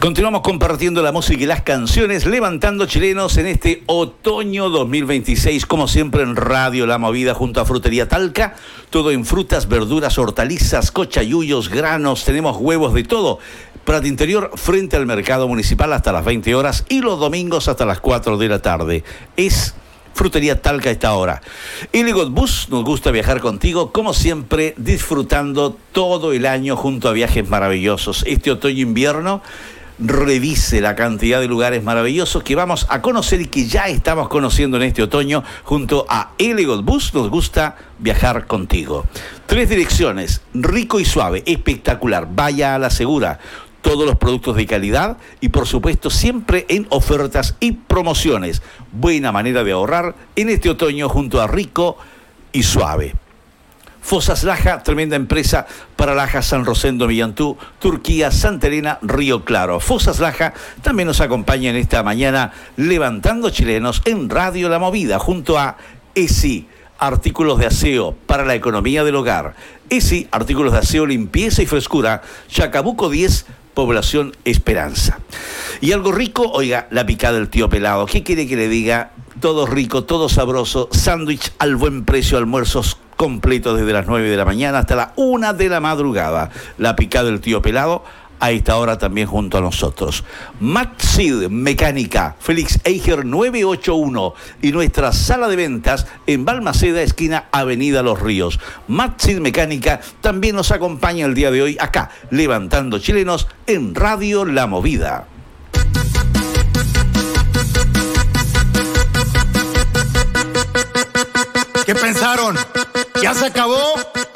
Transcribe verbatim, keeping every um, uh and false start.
Continuamos compartiendo la música y las canciones, levantando chilenos en este otoño dos mil veintiséis, como siempre en Radio La Movida junto a Frutería Talca, todo en frutas, verduras, hortalizas, cochayuyos, granos, tenemos huevos de todo. Prat Interior frente al mercado municipal hasta las veinte horas y los domingos hasta las cuatro de la tarde. Es Frutería Talca a esta hora. Iligot Bus, nos gusta viajar contigo, como siempre, disfrutando todo el año junto a viajes maravillosos. Este otoño-invierno, revise la cantidad de lugares maravillosos que vamos a conocer y que ya estamos conociendo en este otoño junto a Iligot Bus. Nos gusta viajar contigo. Tres direcciones, rico y suave, espectacular. Vaya a la segura. Todos los productos de calidad y, por supuesto, siempre en ofertas y promociones. Buena manera de ahorrar en este otoño junto a Rico y Suave. Fosas Laja, tremenda empresa para Laja, San Rosendo, Millantú, Turquía, Santa Elena, Río Claro. Fosas Laja también nos acompaña en esta mañana levantando chilenos en Radio La Movida junto a E S I. Artículos de aseo para la economía del hogar. E S I, artículos de aseo, limpieza y frescura. Chacabuco diez, Población Esperanza. Y algo rico, oiga, la picada del tío Pelado. ¿Qué quiere que le diga? Todo rico, todo sabroso, sándwich al buen precio, almuerzos completos desde las nueve de la mañana hasta la una de la madrugada. La picada del tío Pelado, a esta hora también junto a nosotros. Matsid Mecánica, Félix Eiger nueve ocho uno y nuestra sala de ventas en Balmaceda, esquina Avenida Los Ríos. Matsid Mecánica también nos acompaña el día de hoy acá, levantando chilenos en Radio La Movida. ¿Qué pensaron? ¿Ya se acabó?